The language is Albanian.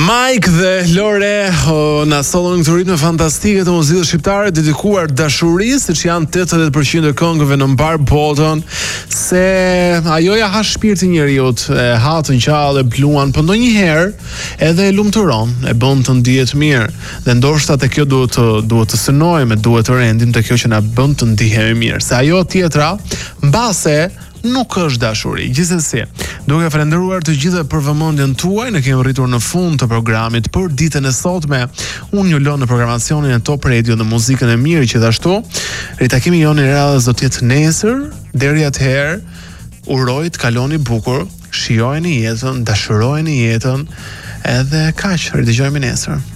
Mike dhe Lore na sollën këtë ritme fantastike të muzikës shqiptare dedikuar dashurisë, siç janë 80% e këngëve në mbar botën, se ajo ja ha shpirtin e njeriut, e ha të gjallë, e bluan, por ndonjëherë edhe e lumturon, e bën të ndihet mirë. Dhe ndoshta te kjo duhet të synojmë, duhet të rendim te kjo që na bën të ndihemi mirë. Se ajo tjetra, mbase nuk është dashuri. Gjithsesi, duke falendëruar të gjithë për vëmendjen tuaj, ne kemi rritur në fund të programit për ditën e sotme. Unë ju lë në programacionin e Top Radio në muzikën e mirë gjithashtu. Ritakimi jonë i radhës do të jetë nesër. Deri atëherë, uroj të kaloni bukur, shijojeni jetën, dashurojeni jetën, edhe kaq, ridëgjojmë nesër.